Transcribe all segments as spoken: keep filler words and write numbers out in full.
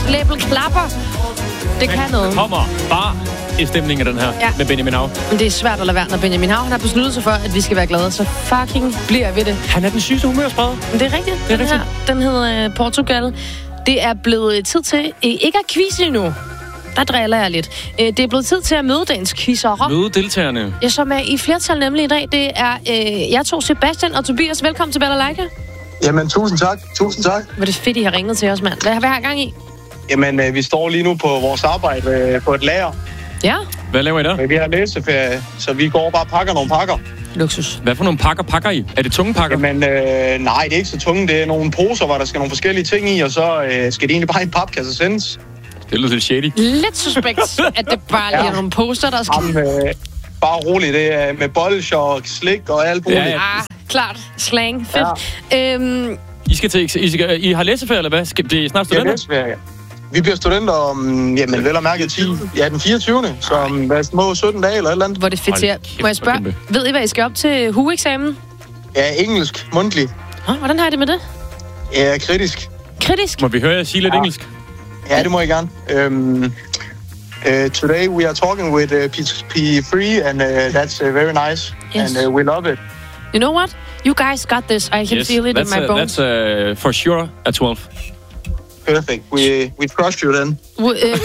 label klapper. Det kan noget. Kommer bare i stemningen af den her ja. med Benjamin Hav. Men det er svært at lade være, når Benjamin Hav han har besluttet sig for, at vi skal være glade. Så fucking bliver ved det. Han er den sygeste humørspreder. Det er rigtigt. Det er den rigtigt. Her, den hedder Portugal. Det er blevet tid til... Ikke at quizze endnu. Der driller jeg lidt. Det er blevet tid til at møde dagens quizzer. Møde deltagerne. Ja, som er i flertal nemlig i dag. Det er øh, jeg to, Sebastian og Tobias. Velkommen til Balalaika. Jamen, tusind tak. Tusind tak. Hvor det fedt, I har ringet til os, mand. Hvad, hvad har I gang i? Jamen, øh, vi står lige nu på vores arbejde øh, på et lager. Ja. Hvad laver I der? Men vi har læseferie, så vi går bare og pakker nogle pakker. Luksus. Hvad for nogle pakker pakker I? Er det tunge pakker? Jamen, øh, nej, det er ikke så tunge. Det er nogle poser, hvor der skal nogle forskellige ting i, og så øh, skal det egentlig bare i en papkasse sendes. Det lyder lidt shady. Lidt suspekt, at det bare lige er ja. nogle poster, der skal... Jamen, øh, bare roligt. Det er med bolsjer og slik og alt muligt. Ja, ja. Ah, klart. Slang. Fedt. Ja. Øhm... I skal til... I, skal, I har læseferie, eller hvad? Skal det snart studenter? Ja, læseferie. Vi bliver studenter om, jamen vel og mærket ti, ja, den fireogtyvende Så om hvad, små sytten dage eller et eller andet. Hvor det fedt til. Må jeg spørge, ved I, hvad I skal op til H U-eksamen? Ja, engelsk, mundtlig. Oh, hvordan har I det med det? Ja, kritisk. Kritisk? Må vi høre jer sige lidt ja. engelsk? Ja, det må jeg gerne. Um, uh, today we are talking with uh, P three, and uh, that's uh, very nice. Yes. And uh, we love it. You know what? You guys got this. I can yes, feel it in my a, bones. That's uh, for sure at twelve. Perfect. We we trust you then. We, uh,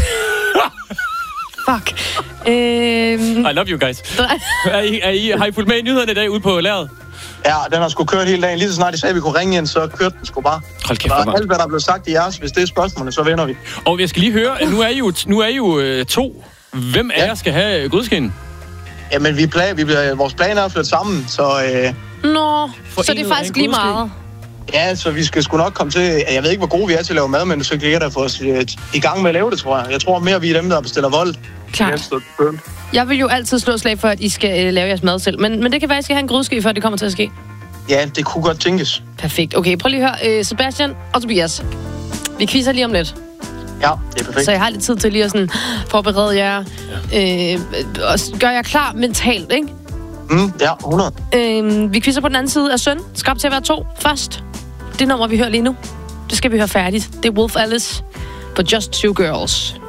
fuck. Um, I love you guys. er I, er I, har I fulgt med i nyhederne i dag ude på lageret? Ja, den har sgu kørt hele dagen. Lige så snart de sagde, at vi kunne ringe ind, så kørte den sgu bare. Hold kæft, og alt, hvad der er blevet sagt i jeres, hvis det er spørgsmålet, så vinder vi. Og jeg skal lige høre, nu er I jo, nu er I jo øh, to. Hvem af ja. jer skal have grødskænden? Jamen, vi plan, vi bliver, vores plan er at flytte sammen, så... Øh, Nå, så det er faktisk lige meget. Ja, så vi skal sgu nok komme til... Jeg ved ikke, hvor gode vi er til at lave mad, men så kan jeg da få os i gang med at lave det, tror jeg. Jeg tror mere, vi er dem, der bestiller vold. Klart. Jeg vil jo altid slå slag for, at I skal øh, lave jeres mad selv. Men, men det kan være, at I skal have en grydske, før det kommer til at ske. Ja, det kunne godt tænkes. Perfekt. Okay, prøv lige at høre. Øh, Sebastian og Tobias. Vi quizzer lige om lidt. Ja, det er perfekt. Så jeg har lidt tid til lige at sådan forberede jer. Ja. Øh, og gøre jer klar mentalt, ikke? Mm, ja, hundrede. Øh, vi quizzer på den anden side af søn. Skab til at være to først. Det nummer, vi hører lige nu, det skal vi høre færdigt. Det er Wolf Alice på Just Two Girls.